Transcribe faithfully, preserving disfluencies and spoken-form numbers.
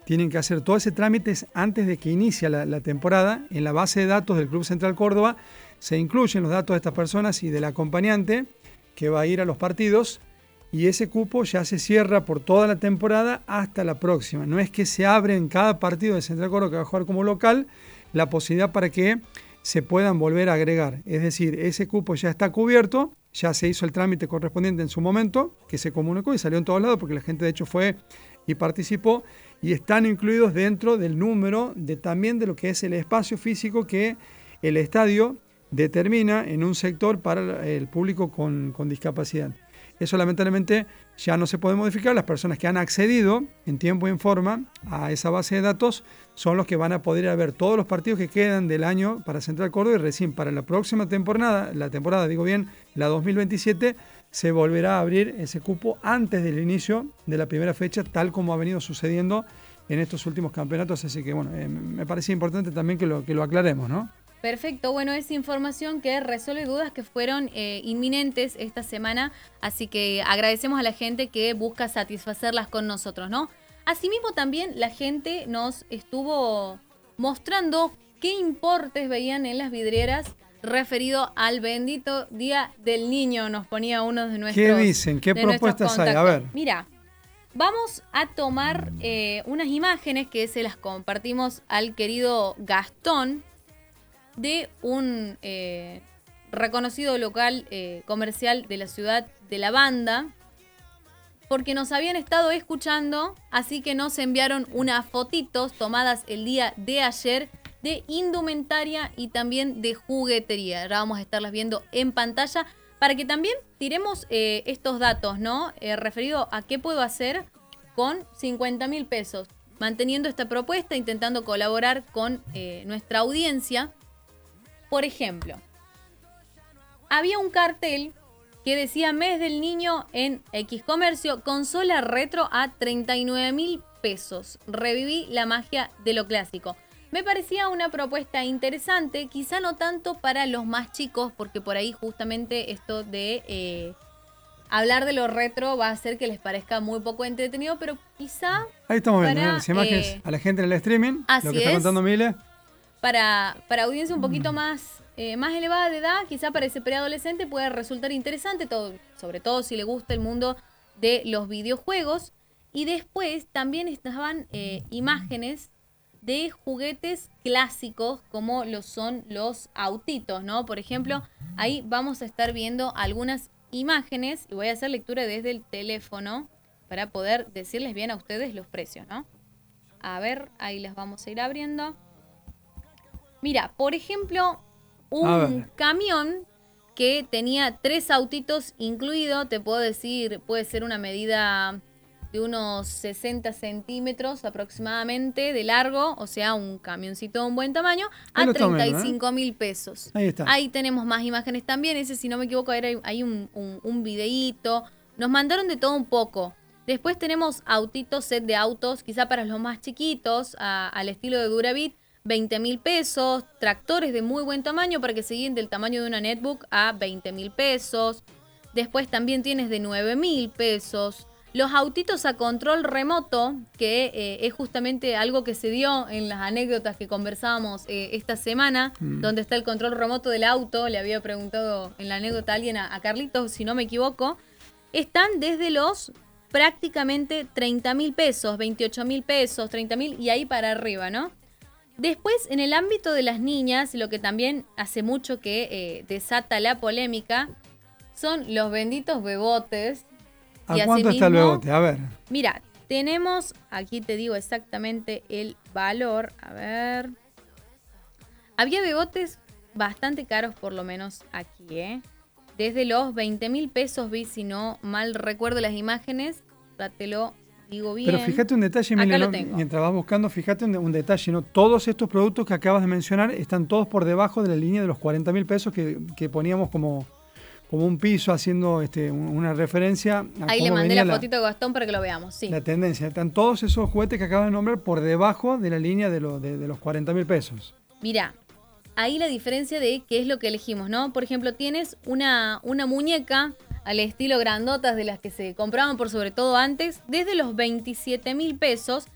tienen que hacer todo ese trámite antes de que inicie la, la temporada. En la base de datos del Club Central Córdoba se incluyen los datos de estas personas y del acompañante que va a ir a los partidos, y ese cupo ya se cierra por toda la temporada hasta la próxima. No es que se abre en cada partido de Central Córdoba que va a jugar como local la posibilidad para que se puedan volver a agregar. Es decir, ese cupo ya está cubierto, ya se hizo el trámite correspondiente en su momento, que se comunicó y salió en todos lados porque la gente de hecho fue y participó, y están incluidos dentro del número de también de lo que es el espacio físico que el estadio determina en un sector para el público con, con discapacidad. Eso lamentablemente ya no se puede modificar. Las personas que han accedido en tiempo y en forma a esa base de datos son los que van a poder ir a ver todos los partidos que quedan del año para Central Córdoba, y recién para la próxima temporada, la temporada, digo bien, la dos mil veintisiete, se volverá a abrir ese cupo antes del inicio de la primera fecha, tal como ha venido sucediendo en estos últimos campeonatos. Así que bueno, eh, me parece importante también que lo, que lo aclaremos, ¿no? Perfecto, bueno, es información que resuelve dudas que fueron eh, inminentes esta semana, así que agradecemos a la gente que busca satisfacerlas con nosotros, ¿no? Asimismo también la gente nos estuvo mostrando qué importes veían en las vidrieras referido al bendito Día del Niño, nos ponía uno de nuestros ¿Qué dicen? ¿Qué propuestas hay? A ver. Mira, vamos a tomar eh, unas imágenes que se las compartimos al querido Gastón, de un eh, reconocido local eh, comercial de la ciudad de La Banda, porque nos habían estado escuchando, así que nos enviaron unas fotitos tomadas el día de ayer de indumentaria y también de juguetería. Ahora vamos a estarlas viendo en pantalla para que también tiremos eh, estos datos, ¿no? Eh, referido a qué puedo hacer con cincuenta mil pesos, manteniendo esta propuesta, intentando colaborar con eh, nuestra audiencia. Por ejemplo, había un cartel que decía Mes del Niño en X Comercio, consola retro a treinta y nueve mil pesos. Reviví la magia de lo clásico. Me parecía una propuesta interesante, quizá no tanto para los más chicos, porque por ahí justamente esto de eh, hablar de lo retro va a hacer que les parezca muy poco entretenido, pero quizá... Ahí estamos para, viendo las imágenes eh, a la gente en el streaming, así lo que está es. contando Mile. Para, para audiencia un poquito más, eh, más elevada de edad, quizá para ese preadolescente puede resultar interesante, todo, sobre todo si le gusta el mundo de los videojuegos. Y después también estaban eh, imágenes de juguetes clásicos como lo son los autitos, ¿no? Por ejemplo, ahí vamos a estar viendo algunas imágenes y voy a hacer lectura desde el teléfono para poder decirles bien a ustedes los precios, ¿no? A ver, ahí las vamos a ir abriendo. Mira, por ejemplo, un camión que tenía tres autitos incluido, te puedo decir, puede ser una medida de unos sesenta centímetros aproximadamente de largo, o sea, un camioncito de un buen tamaño, a treinta y cinco mil pesos. Ahí está. Ahí tenemos más imágenes también, ese si no me equivoco hay, hay un, un, un videíto, nos mandaron de todo un poco. Después tenemos autitos, set de autos, quizá para los más chiquitos, a, al estilo de Durabit, veinte mil pesos, tractores de muy buen tamaño para que se guíen del tamaño de una netbook a veinte mil pesos. Después también tienes de nueve mil pesos. Los autitos a control remoto, que eh, es justamente algo que se dio en las anécdotas que conversábamos eh, esta semana, mm. donde está el control remoto del auto, le había preguntado en la anécdota a alguien, a, a Carlitos, si no me equivoco, están desde los prácticamente treinta mil pesos, veintiocho mil pesos, treinta mil y ahí para arriba, ¿no? Después, en el ámbito de las niñas, lo que también hace mucho que eh, desata la polémica son los benditos bebotes. ¿A cuánto está el bebote? A ver. Mira, tenemos, aquí te digo exactamente el valor. A ver. Había bebotes bastante caros, por lo menos aquí, ¿eh? Desde los veinte mil pesos vi, si no mal recuerdo las imágenes. Ya te lo digo bien. Pero fíjate un detalle, Mile, ¿no? Mientras vas buscando, fíjate un, un detalle, ¿no? Todos estos productos que acabas de mencionar están todos por debajo de la línea de los cuarenta mil pesos que, que poníamos como, como un piso, haciendo este, una referencia. A Ahí le mandé la fotito de Gastón para que lo veamos, sí. La tendencia. Están todos esos juguetes que acabas de nombrar por debajo de la línea de, lo, de, de los cuarenta mil pesos. Mira, ahí la diferencia de qué es lo que elegimos, ¿no? Por ejemplo, tienes una, una muñeca al estilo grandotas de las que se compraban por sobre todo antes, desde los veintisiete mil pesos,